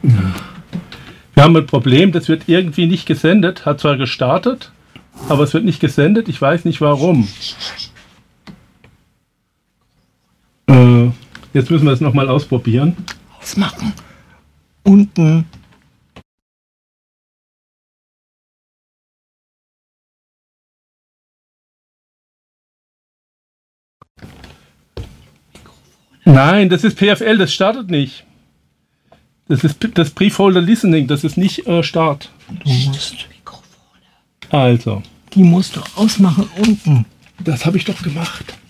Wir haben ein Problem, das wird irgendwie nicht gesendet. Hat zwar gestartet, aber es wird nicht gesendet. Ich weiß nicht warum. Jetzt müssen wir es nochmal ausprobieren. Ausmachen. Unten. Nein, das ist PFL, das startet nicht. Das ist das Briefholder Listening, das ist nicht Start. Du musst. Also. Die musst du ausmachen unten. Das habe ich doch gemacht.